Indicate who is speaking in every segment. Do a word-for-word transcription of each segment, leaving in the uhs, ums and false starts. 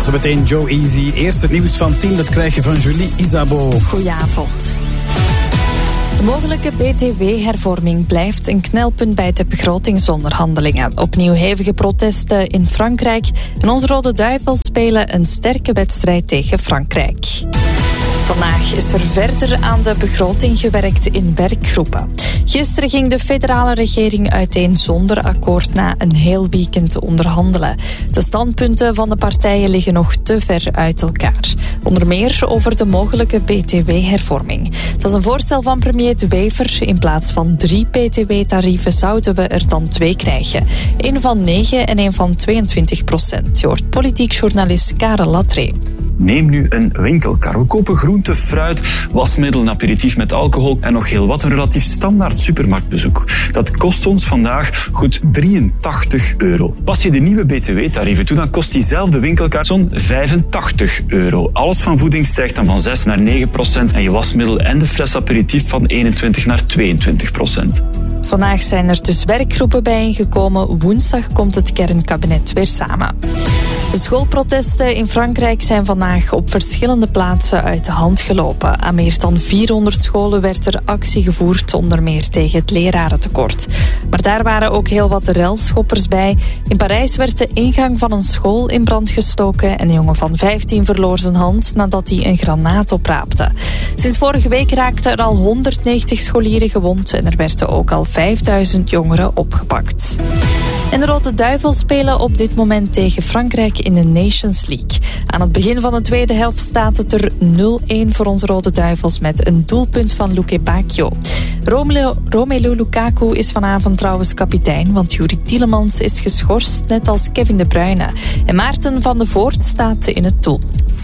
Speaker 1: meteen Joe Easy. Eerst het nieuws van tien, dat krijg je van Julie Isabeau.
Speaker 2: Goedenavond. De mogelijke B T W-hervorming blijft een knelpunt bij de begrotingsonderhandelingen. Opnieuw hevige protesten in Frankrijk. En onze Rode Duivels spelen een sterke wedstrijd tegen Frankrijk. Vandaag is er verder aan de begroting gewerkt in werkgroepen. Gisteren ging de federale regering uiteen zonder akkoord na een heel weekend onderhandelen. De standpunten van de partijen liggen nog te ver uit elkaar. Onder meer over de mogelijke B T W-hervorming. Dat is een voorstel van premier De Wever. In plaats van drie B T W-tarieven zouden we er dan twee krijgen. Eén van negen en één van tweeëntwintig procent. Je hoort politiek journalist Karel Latré.
Speaker 3: Neem nu een winkelkar. We kopen groente, fruit, wasmiddel, een aperitief met alcohol en nog heel wat. Een relatief standaard supermarktbezoek. Dat kost ons vandaag goed drieëntachtig euro. Pas je de nieuwe B T W-tarieven toe, dan kost diezelfde winkelkar zo'n vijfentachtig euro. Alles van voeding stijgt dan van zes naar negen procent en je wasmiddel en de fles aperitief van eenentwintig naar tweeëntwintig procent.
Speaker 2: Vandaag zijn er dus werkgroepen bijeengekomen. Woensdag komt het kernkabinet weer samen. De schoolprotesten in Frankrijk zijn vandaag op verschillende plaatsen uit de hand gelopen. Aan meer dan vierhonderd scholen werd er actie gevoerd, onder meer tegen het lerarentekort. Maar daar waren ook heel wat relschoppers bij. In Parijs werd de ingang van een school in brand gestoken en een jongen van vijftien verloor zijn hand nadat hij een granaat opraapte. Sinds vorige week raakten er al honderdnegentig scholieren gewond en er werden ook al vijfduizend jongeren opgepakt. En de Rode Duivels spelen op dit moment tegen Frankrijk in de Nations League. Aan het begin van de tweede helft staat het er nul-één voor onze Rode Duivels met een doelpunt van Luke Bacchio. Romelu, Romelu Lukaku is vanavond trouwens kapitein, want Yuri Tielemans is geschorst, net als Kevin De Bruyne. En Maarten van de Voort staat in het doel.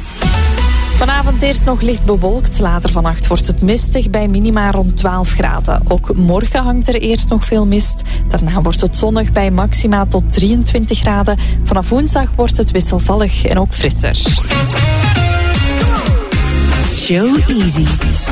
Speaker 2: Vanavond eerst nog licht bewolkt. Later vannacht wordt het mistig bij minima rond twaalf graden. Ook morgen hangt er eerst nog veel mist. Daarna wordt het zonnig bij maxima tot drieëntwintig graden. Vanaf woensdag wordt het wisselvallig en ook frisser.
Speaker 4: Joe Easy.